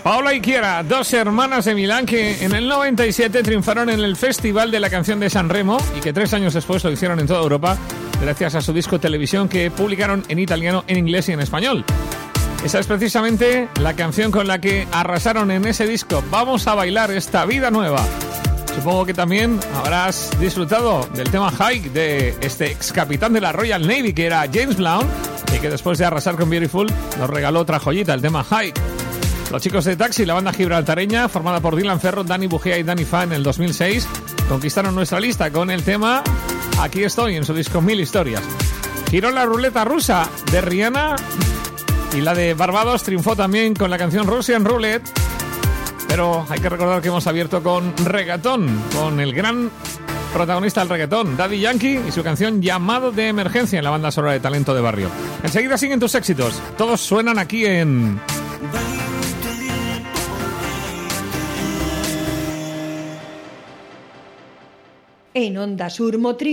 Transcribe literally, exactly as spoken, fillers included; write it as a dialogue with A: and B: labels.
A: Paola y Chiara, dos hermanas de Milán que en el noventa y siete triunfaron en el Festival de la Canción de San Remo y que tres años después lo hicieron en toda Europa gracias a su disco Televisión que publicaron en italiano, en inglés y en español. Esa es precisamente la canción con la que arrasaron en ese disco. Vamos a bailar esta vida nueva. Supongo que también habrás disfrutado del tema Hike de este ex capitán de la Royal Navy que era James Blunt y que después de arrasar con Beautiful nos regaló otra joyita, el tema Hike. Los chicos de Taxi, la banda gibraltareña formada por Dylan Ferro, Dani Bugea y Dani Fa en el dos mil seis, conquistaron nuestra lista con el tema Aquí estoy en su disco Mil Historias. Giró la ruleta rusa de Rihanna y la de Barbados triunfó también con la canción Russian Roulette. Pero hay que recordar que hemos abierto con reggaetón, con el gran protagonista del reggaetón, Daddy Yankee, y su canción Llamado de Emergencia en la banda sonora de Talento de Barrio. Enseguida siguen tus éxitos. Todos suenan aquí en...
B: En Onda Sur Motriz.